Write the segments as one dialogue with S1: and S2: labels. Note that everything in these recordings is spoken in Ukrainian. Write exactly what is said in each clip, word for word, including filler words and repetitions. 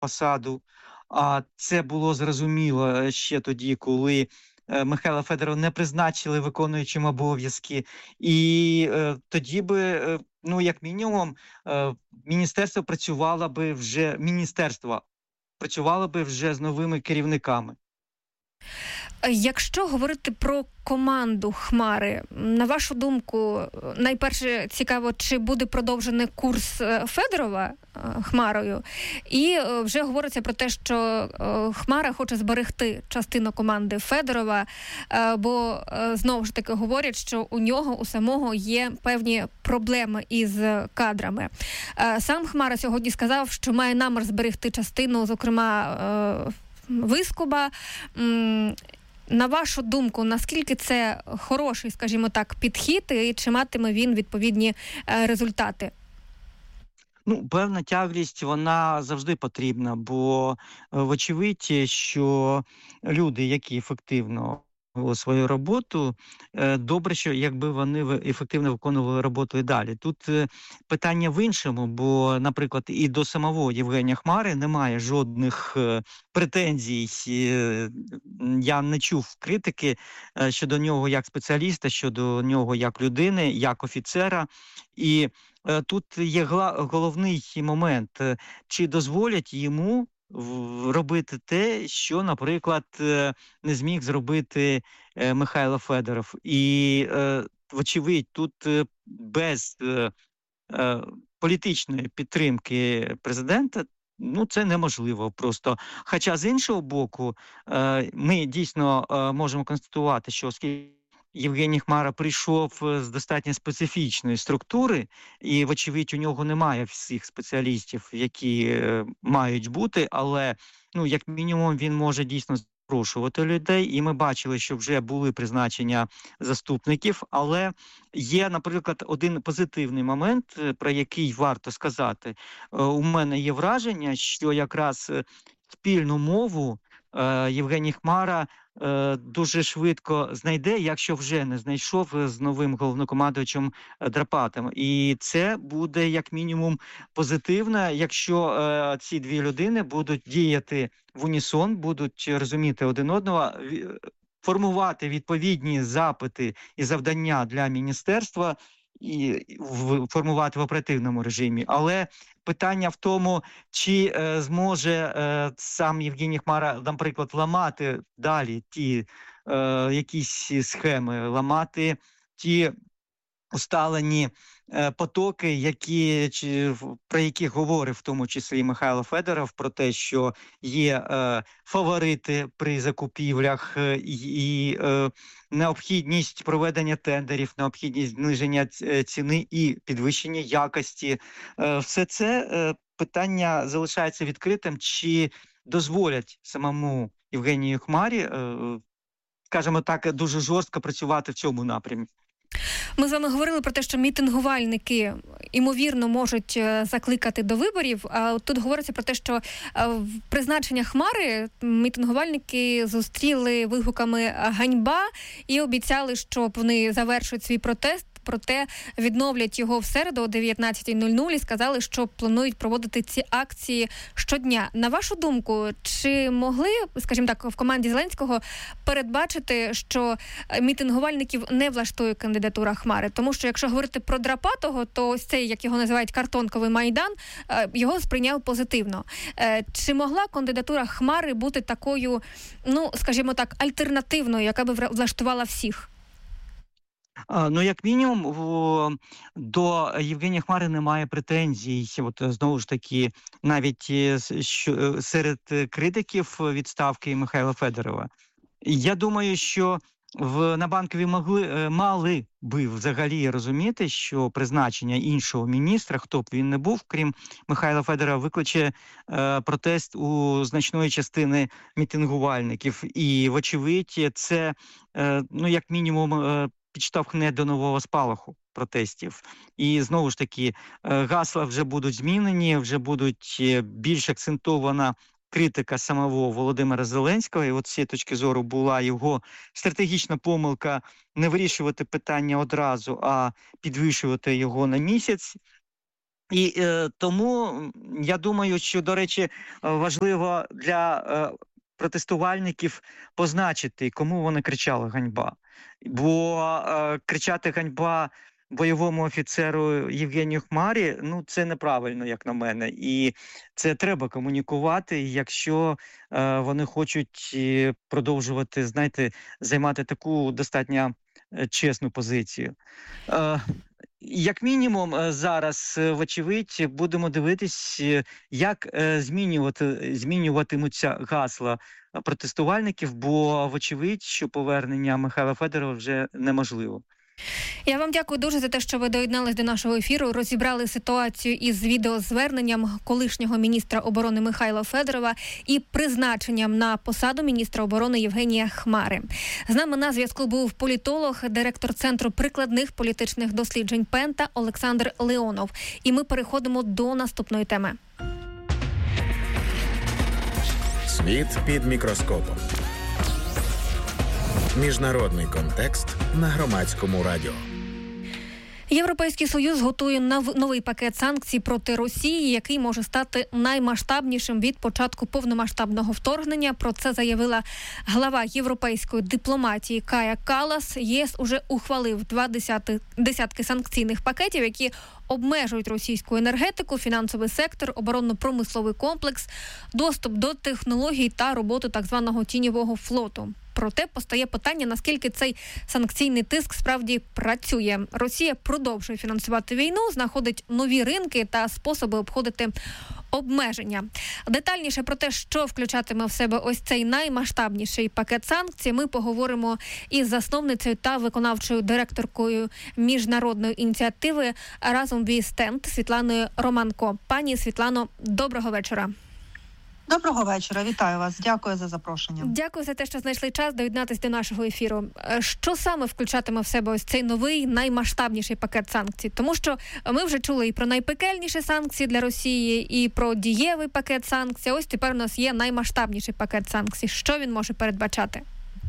S1: посаду. А це було зрозуміло ще тоді, коли е, Михайла Федорова не призначили виконуючим обов'язки. І е, тоді би, е, ну, як мінімум, е, міністерство працювало би вже, міністерство працювало би вже з новими керівниками.
S2: Якщо говорити про команду Хмари, на вашу думку, найперше цікаво, чи буде продовжений курс Федорова Хмарою? І вже говориться про те, що Хмара хоче зберегти частину команди Федорова, бо знову ж таки говорять, що у нього, у самого є певні проблеми із кадрами. Сам Хмара сьогодні сказав, що має намір зберегти частину, зокрема, Вискуба. На вашу думку, наскільки це хороший, скажімо так, підхід, і чи матиме він відповідні результати?
S1: Ну, певна тяглість, вона завжди потрібна, бо вочевидь, що люди, які ефективно свою роботу, добре, що якби вони ефективно виконували роботу і далі. Тут питання в іншому, бо, наприклад, і до самого Євгенія Хмари немає жодних претензій. Я не чув критики щодо нього як спеціаліста, щодо нього як людини, як офіцера. І тут є головний момент, чи дозволять йому робити те, що, наприклад, не зміг зробити Михайло Федоров. І, вочевидь, тут без політичної підтримки президента, ну, це неможливо просто. Хоча, з іншого боку, ми дійсно можемо констатувати, що оскільки Євгеній Хмара прийшов з достатньо специфічної структури, і, вочевидь, у нього немає всіх спеціалістів, які е, мають бути, але, ну, як мінімум, він може дійсно запрошувати людей, і ми бачили, що вже були призначення заступників, але є, наприклад, один позитивний момент, про який варто сказати. Е, у мене є враження, що якраз спільну мову е, Євгеній Хмара дуже швидко знайде, якщо вже не знайшов з новим головнокомандувачем Драпатом. І це буде, як мінімум, позитивно, якщо е, ці дві людини будуть діяти в унісон, будуть розуміти один одного, формувати відповідні запити і завдання для міністерства, і формувати в оперативному режимі. Але питання в тому, чи е, зможе е, сам Євгеній Хмара, наприклад, ламати далі ті е, якісь схеми, ламати ті усталені е, потоки, які, чи, про які говорив в тому числі Михайло Федоров, про те, що є е, фаворити при закупівлях е, і е, необхідність проведення тендерів, необхідність зниження ціни і підвищення якості. Е, все це е, питання залишається відкритим, чи дозволять самому Євгенію Хмарі, е, скажімо так, дуже жорстко працювати в цьому напрямі.
S2: Ми з вами говорили про те, що мітингувальники, ймовірно, можуть закликати до виборів, а тут говориться про те, що призначення Хмари мітингувальники зустріли вигуками «ганьба» і обіцяли, що вони завершують свій протест, проте відновлять його в середу о дев'ятнадцятій нуль нуль і сказали, що планують проводити ці акції щодня. На вашу думку, чи могли, скажімо так, в команді Зеленського передбачити, що мітингувальників не влаштує кандидатура Хмари? Тому що, якщо говорити про Драпатого, то ось цей, як його називають, картонковий Майдан, його сприйняв позитивно. Чи могла кандидатура Хмари бути такою, ну, скажімо так, альтернативною, яка би влаштувала всіх?
S1: Ну, як мінімум, до Євгенія Хмари немає претензій. От, знову ж таки, навіть що, серед критиків відставки Михайла Федорова. Я думаю, що в, на Банковій могли, мали би взагалі розуміти, що призначення іншого міністра, хто б він не був, крім Михайла Федорова, викличе е, протест у значної частини мітингувальників. І, вочевидь, це, е, ну, як мінімум, е, підштовхне до нового спалаху протестів. І, знову ж таки, гасла вже будуть змінені, вже будуть більш акцентована критика самого Володимира Зеленського. І от з цієї точки зору була його стратегічна помилка не вирішувати питання одразу, а підвищувати його на місяць. І е, тому я думаю, що, до речі, важливо для е, протестувальників позначити, кому вони кричали «ганьба». Бо е, кричати «ганьба» бойовому офіцеру Євгенію Хмарі, ну, це неправильно, як на мене. І це треба комунікувати, якщо е, вони хочуть продовжувати, знаєте, займати таку достатньо чесну позицію. Е, Як мінімум, зараз, вочевидь, будемо дивитись, як змінювати, змінюватимуться гасла протестувальників, бо, вочевидь, що повернення Михайла Федорова вже неможливо.
S2: Я вам дякую дуже за те, що ви доєднались до нашого ефіру, розібрали ситуацію із відеозверненням колишнього міністра оборони Михайла Федорова і призначенням на посаду міністра оборони Євгенія Хмари. З нами на зв'язку був політолог, директор Центру прикладних політичних досліджень Пента Олександр Леонов. І ми переходимо до наступної теми.
S3: Світ під мікроскопом. Міжнародний контекст на Громадському радіо.
S2: Європейський Союз готує новий пакет санкцій проти Росії, який може стати наймасштабнішим від початку повномасштабного вторгнення. Про це заявила глава європейської дипломатії Кая Каллас. ЄС уже ухвалив два десяти, десятки санкційних пакетів, які обмежують російську енергетику, фінансовий сектор, оборонно-промисловий комплекс, доступ до технологій та роботу так званого тіньового флоту. Проте постає питання, наскільки цей санкційний тиск справді працює. Росія продовжує фінансувати війну, знаходить нові ринки та способи обходити обмеження. Детальніше про те, що включатиме в себе ось цей наймасштабніший пакет санкцій, ми поговоримо із засновницею та виконавчою директоркою міжнародної ініціативи «Разом we stand» Світланою Романко. Пані Світлано, доброго вечора.
S4: Доброго вечора, вітаю вас. Дякую за запрошення.
S2: Дякую за те, що знайшли час доєднатися до нашого ефіру. Що саме включатиме в себе ось цей новий, наймасштабніший пакет санкцій? Тому що ми вже чули і про найпекельніші санкції для Росії, і про дієвий пакет санкцій. Ось тепер у нас є наймасштабніший пакет санкцій. Що він може передбачати?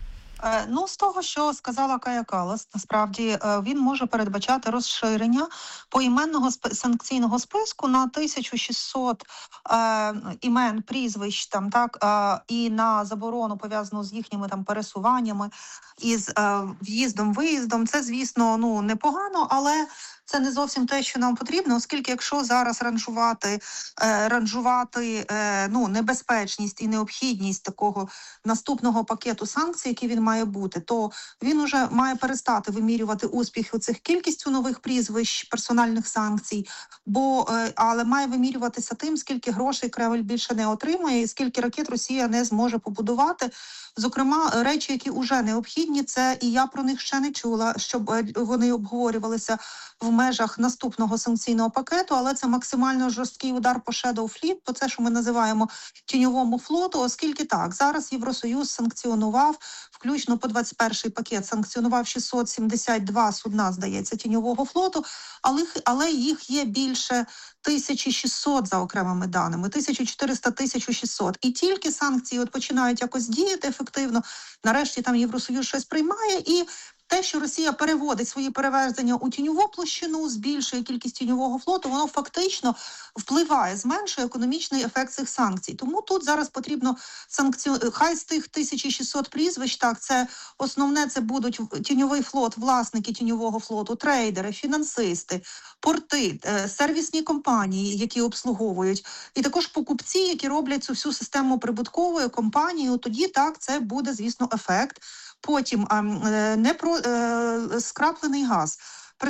S4: Ну, з того, що сказала Кая Каллас, насправді він може передбачати розширення поіменного санкційного списку на тисячу шістсот е, імен, прізвищ, там, так, е, і на заборону, пов'язану з їхніми там пересуваннями, із е, в'їздом, виїздом. Це, звісно, ну, непогано, але це не зовсім те, що нам потрібно, оскільки якщо зараз ранжувати, е, ранжувати е, ну, небезпечність і необхідність такого наступного пакету санкцій, який він має бути, то він уже має перестати вимірювати успіх у цих кількістю нових прізвищ, персональних санкцій, бо, е, але має вимірюватися тим, скільки грошей Кремль більше не отримує і скільки ракет Росія не зможе побудувати. Зокрема, речі, які вже необхідні, це, і я про них ще не чула, щоб вони обговорювалися в межах наступного санкційного пакету, але це максимально жорсткий удар по Shadow Fleet, по це, що ми називаємо тіньовому флоту, оскільки так, зараз Євросоюз санкціонував, включно по двадцять перший пакет, санкціонував шістсот сімдесят два судна, здається, тіньового флоту, але, але їх є більше тисяча шістсот за окремими даними, тисяча чотириста - тисяча шістсот. І тільки санкції от починають якось діяти ефективно, нарешті там Євросоюз щось приймає, і те, що Росія переводить свої перевезення у тіньову площину, збільшує кількість тіньового флоту, воно фактично впливає, зменшує економічний ефект цих санкцій. Тому тут зараз потрібно санкці... Хай з тих тисяча шістсот прізвищ, так, це основне, це будуть тіньовий флот, власники тіньового флоту, трейдери, фінансисти, порти, сервісні компанії, які обслуговують, і також покупці, які роблять цю всю систему прибутковою компанією. Тоді так, це буде, звісно, ефект. Потім не про е, скраплений газ.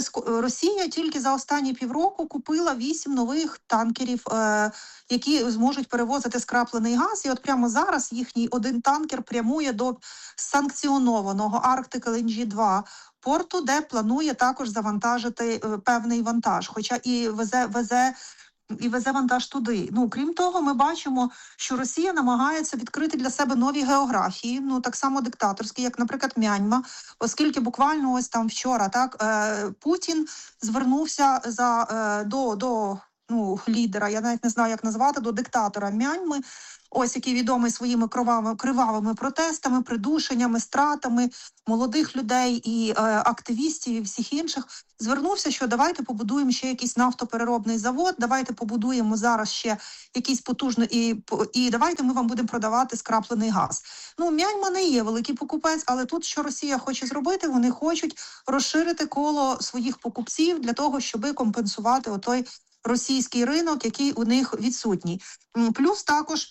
S4: Росія тільки за останні півроку купила вісім нових танкерів, е, які зможуть перевозити скраплений газ. І от прямо зараз їхній один танкер прямує до санкціонованого Arctic ел ен джі два порту, де планує також завантажити е, певний вантаж, хоча і везе везе. і везе вантаж туди. Ну, крім того, ми бачимо, що Росія намагається відкрити для себе нові географії, ну, так само диктаторські, як, наприклад, Мяньма, оскільки буквально ось там вчора, так, е, Путін звернувся за, е, до, до ну, лідера, я навіть не знаю, як назвати, до диктатора Мяньми, ось який відомий своїми кровавими, кривавими протестами, придушеннями, стратами молодих людей і е, активістів і всіх інших, звернувся, що давайте побудуємо ще якийсь нафтопереробний завод, давайте побудуємо зараз ще якийсь потужний, і, і давайте ми вам будемо продавати скраплений газ. Ну, Мянма не є великий покупець, але тут, що Росія хоче зробити, вони хочуть розширити коло своїх покупців для того, щоб компенсувати отой російський ринок, який у них відсутній. Плюс також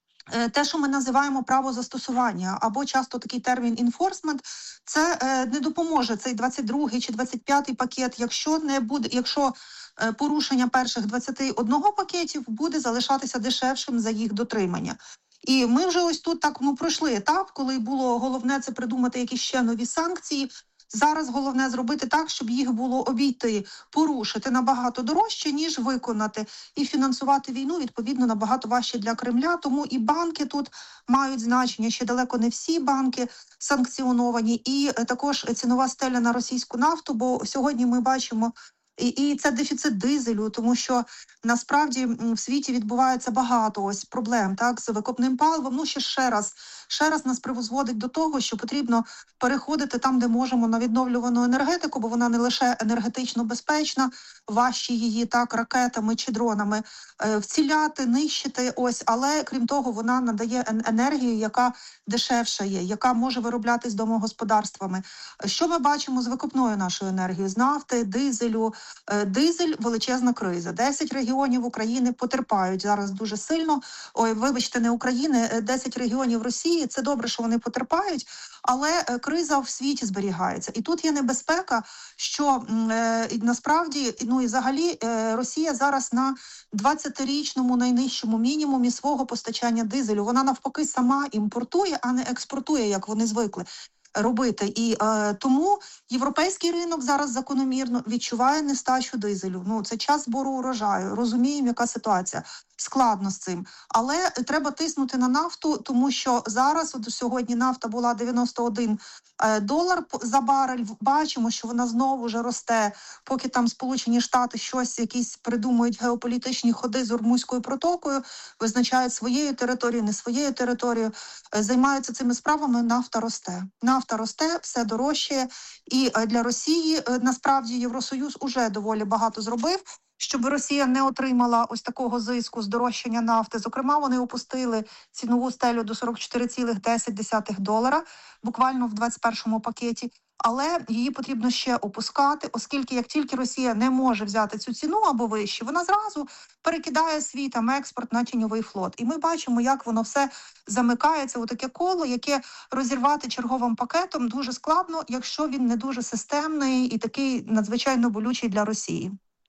S4: те, що ми називаємо право застосування, або часто такий термін «інфорсмент», це е, не допоможе цей двадцять другий чи двадцять п'ятий пакет, якщо не буде, якщо е, порушення перших двадцяти одного пакетів буде залишатися дешевшим за їх дотримання. І ми вже ось тут так ну, пройшли етап, коли було головне це придумати якісь ще нові санкції. Зараз головне зробити так, щоб їх було обійти, порушити набагато дорожче, ніж виконати. І фінансувати війну, відповідно, набагато важче для Кремля. Тому і банки тут мають значення, ще далеко не всі банки санкціоновані. І також цінова стеля на російську нафту, бо сьогодні ми бачимо, І, і це дефіцит дизелю, тому що насправді в світі відбувається багато ось проблем так з викопним паливом. Ну ще ще раз, ще раз нас призводить до того, що потрібно переходити там, де можемо, на відновлювану енергетику, бо вона не лише енергетично безпечна, важчі її так ракетами чи дронами е, вціляти, нищити. Ось, але крім того, вона надає енергію, яка дешевша є, яка може вироблятись домогосподарствами. Що ми бачимо з викопною нашою енергією? З нафти, дизелю. Дизель – величезна криза. Десять регіонів України потерпають зараз дуже сильно. Ой, вибачте, не України, десять регіонів Росії. Це добре, що вони потерпають, але криза в світі зберігається. І тут є небезпека, що е, насправді, ну і взагалі, е, Росія зараз на двадцятирічному найнижчому мінімумі свого постачання дизелю. Вона навпаки сама імпортує, а не експортує, як вони звикли робити. І е, тому європейський ринок зараз закономірно відчуває нестачу дизелю. Ну, це час збору урожаю. Розуміємо, яка ситуація. Складно з цим. Але треба тиснути на нафту, тому що зараз, от сьогодні нафта була дев'яносто один долар за барель. Бачимо, що вона знову вже росте, поки там Сполучені Штати щось, якісь придумують геополітичні ходи з Ормузькою протокою, визначають своєю територією, не своєю територією, займаються цими справами, нафта росте. Нафта росте, все дорожчає. І для Росії, насправді, Євросоюз уже доволі багато зробив, щоб Росія не отримала ось такого зиску здорожчання нафти. Зокрема, вони опустили цінову стелю до сорок чотири цілих десять десятих долара, буквально в двадцять першому пакеті. Але її потрібно ще опускати, оскільки як тільки Росія не може взяти цю ціну або вище, вона зразу перекидає свій там експорт на тіньовий флот. І ми бачимо, як воно все замикається у таке коло, яке розірвати черговим пакетом дуже складно, якщо він не дуже системний і такий надзвичайно болючий для Росії.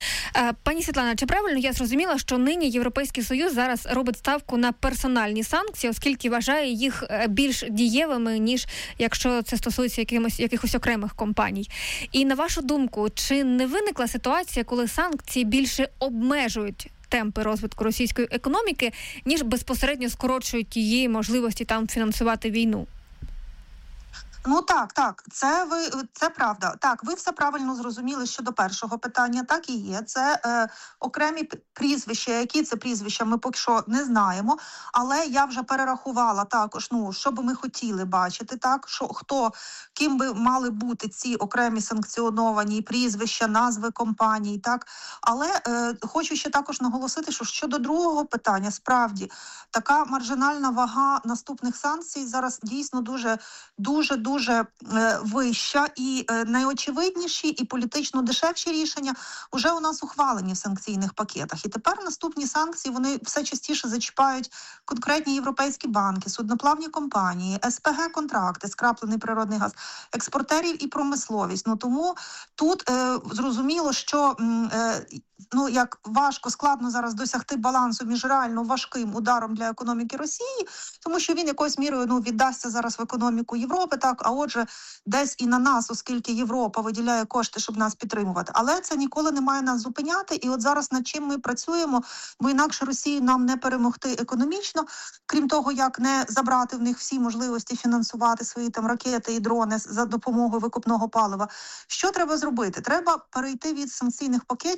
S2: Пані Світлана, чи правильно я зрозуміла, що нині Європейський Союз зараз робить ставку на персональні санкції, оскільки вважає їх більш дієвими, ніж якщо це стосується якимось, якихось окремих компаній? І на вашу думку, чи не виникла ситуація, коли санкції більше обмежують темпи розвитку російської економіки, ніж безпосередньо скорочують її можливості там фінансувати війну?
S4: Ну так, так, це ви це правда. Так, ви все правильно зрозуміли щодо першого питання. Так і є. Це е, окремі прізвища. Які це прізвища, ми поки що не знаємо. Але я вже перерахувала також. Ну що би ми хотіли бачити, так що хто ким би мали бути ці окремі санкціоновані прізвища, назви компаній. Так, але е, хочу ще також наголосити, що щодо другого питання, справді така маржинальна вага наступних санкцій зараз дійсно дуже, дуже, дуже дуже е, вища, і е, найочевидніші і політично дешевші рішення вже у нас ухвалені в санкційних пакетах. І тепер наступні санкції, вони все частіше зачіпають конкретні європейські банки, судноплавні компанії, ес пе ге-контракти, скраплений природний газ, експортерів і промисловість. Ну тому тут е, зрозуміло, що е, ну як важко, складно зараз досягти балансу між реально важким ударом для економіки Росії, тому що він якоюсь мірою ну віддасться зараз в економіку Європи, так, а отже, десь і на нас, оскільки Європа виділяє кошти, щоб нас підтримувати. Але це ніколи не має нас зупиняти. І от зараз над чим ми працюємо, бо інакше Росії нам не перемогти економічно, крім того, як не забрати в них всі можливості фінансувати свої там ракети і дрони за допомогою викопного палива. Що треба зробити? Треба перейти від санкційних пакетів до санкційних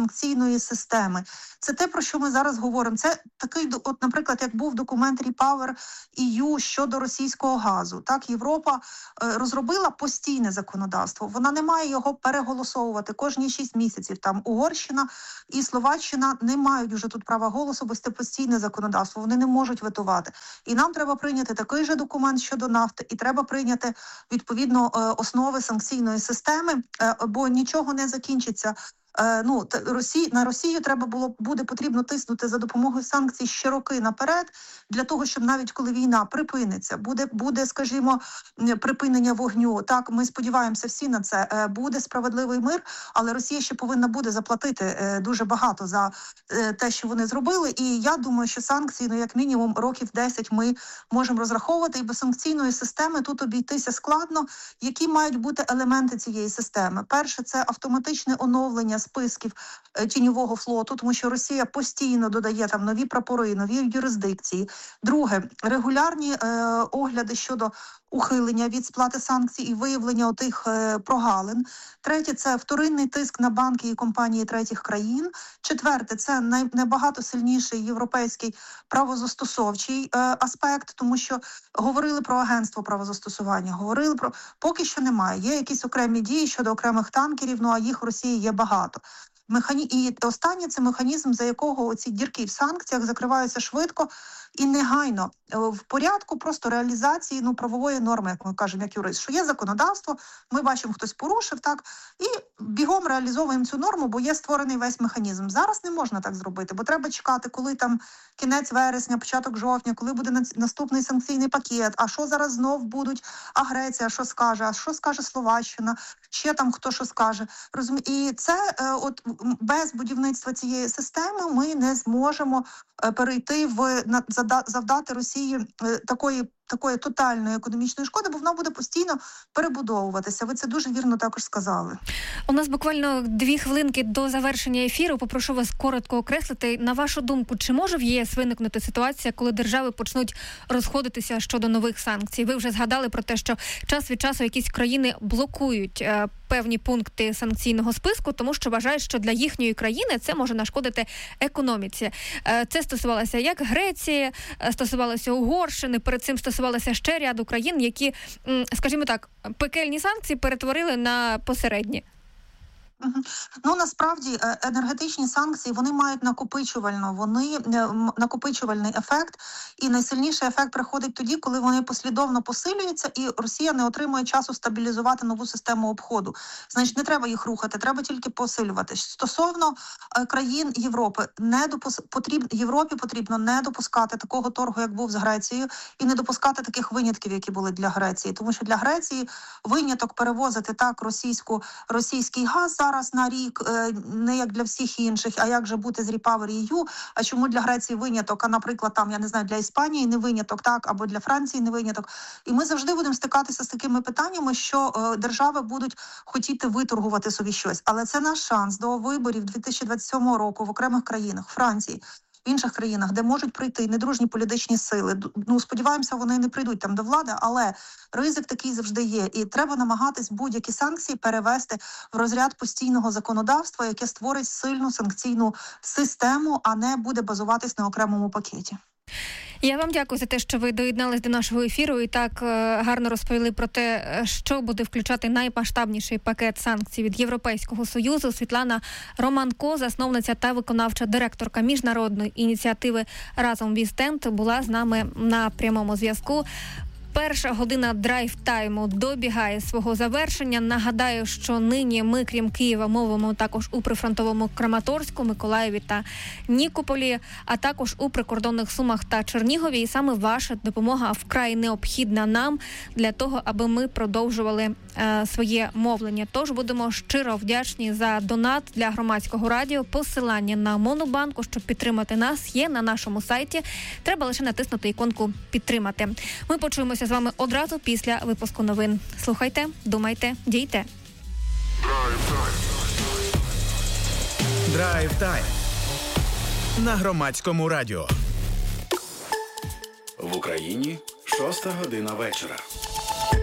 S4: санкційної системи. Це те, про що ми зараз говоримо. Це такий, от, наприклад, як був документ Repower і ю щодо російського газу. Так, Європа е, розробила постійне законодавство. Вона не має його переголосовувати кожні шість місяців. Там Угорщина і Словаччина не мають уже тут права голосу, бо це постійне законодавство. Вони не можуть ветувати. І нам треба прийняти такий же документ щодо нафти, і треба прийняти, відповідно, е, основи санкційної системи, е, бо нічого не закінчиться. Ну, Росії, на Росію треба було, буде потрібно тиснути за допомогою санкцій ще роки наперед, для того, щоб навіть коли війна припиниться, буде, буде, скажімо, припинення вогню. Так, ми сподіваємося всі на це. Буде справедливий мир, але Росія ще повинна буде заплатити дуже багато за те, що вони зробили. І я думаю, що санкції, ну, як мінімум, років десять ми можемо розраховувати. І без санкційної системи тут обійтися складно. Які мають бути елементи цієї системи? Перше, це автоматичне оновлення списків тіньового флоту, тому що Росія постійно додає там нові прапори, нові юрисдикції. Друге, регулярні е, огляди щодо ухилення від сплати санкцій і виявлення отих е, прогалин. Третє – це вторинний тиск на банки і компанії третіх країн. Четверте – це най, набагато сильніший європейський правозастосовчий е, аспект, тому що говорили про агентство правозастосування, говорили про... Поки що немає. Є якісь окремі дії щодо окремих танкерів, ну а їх в Росії є багато. Механі... І останнє – це механізм, за якого оці дірки в санкціях закриваються швидко і негайно, в порядку просто реалізації, ну, правової норми, як ми кажемо, як юрист, що є законодавство, ми бачимо, хтось порушив, так, і бігом реалізовуємо цю норму, бо є створений весь механізм. Зараз не можна так зробити, бо треба чекати, коли там кінець вересня, початок жовтня, коли буде наступний санкційний пакет, а що зараз знов будуть, а Греція що скаже, а що скаже Словаччина, ще там хто що скаже. Розумі... І це, от, без будівництва цієї системи ми не зможемо перейти в завдати Росії такої такої тотальної економічної шкоди, бо вона буде постійно перебудовуватися. Ви це дуже вірно також сказали.
S2: У нас буквально дві хвилинки до завершення ефіру. Попрошу вас коротко окреслити. На вашу думку, чи може в ЄС виникнути ситуація, коли держави почнуть розходитися щодо нових санкцій? Ви вже згадали про те, що час від часу якісь країни блокують е, певні пункти санкційного списку, тому що вважають, що для їхньої країни це може нашкодити економіці. Е, це стосувалося як Греції, е, стосувалося Угорщини, перед цим стосувалося ще ряду країн, які, скажімо так, пекельні санкції перетворили на посередні.
S4: Ну, насправді, енергетичні санкції, вони мають накопичувально, вони накопичувальний ефект, і найсильніший ефект приходить тоді, коли вони послідовно посилюються, і Росія не отримує часу стабілізувати нову систему обходу. Значить, не треба їх рухати, треба тільки посилювати. Стосовно країн Європи, не допус... потрібно, Європі потрібно не допускати такого торгу, як був з Грецією, і не допускати таких винятків, які були для Греції. Тому що для Греції виняток перевозити так російську, російський газ зараз на рік, не як для всіх інших, а як же бути з Repower і ю, а чому для Греції виняток, а, наприклад, там, я не знаю, для Іспанії не виняток, так, або для Франції не виняток. І ми завжди будемо стикатися з такими питаннями, що е, держави будуть хотіти виторгувати собі щось. Але це наш шанс до виборів дві тисячі двадцять сьомого року в окремих країнах, Франції, в інших країнах, де можуть прийти недружні політичні сили. Ну, сподіваємося, вони не прийдуть там до влади, але ризик такий завжди є. І треба намагатись будь-які санкції перевести в розряд постійного законодавства, яке створить сильну санкційну систему, а не буде базуватись на окремому пакеті.
S2: Я вам дякую за те, що ви доєднались до нашого ефіру і так гарно розповіли про те, що буде включати наймасштабніший пакет санкцій від Європейського Союзу. Світлана Романко, засновниця та виконавча директорка міжнародної ініціативи «Разом Вістенд», була з нами на прямому зв'язку. Перша година драйв-тайму добігає свого завершення. Нагадаю, що нині ми, крім Києва, мовимо також у прифронтовому Краматорську, Миколаєві та Нікополі, а також у прикордонних Сумах та Чернігові. І саме ваша допомога вкрай необхідна нам для того, аби ми продовжували е, своє мовлення. Тож будемо щиро вдячні за донат для громадського радіо. Посилання на Монобанку, щоб підтримати нас, є на нашому сайті. Треба лише натиснути іконку «Підтримати». Ми почуємося з вами одразу після випуску новин. Слухайте, думайте, дійте.
S3: Драйв-тайм на громадському радіо.
S5: В Україні шоста година вечора.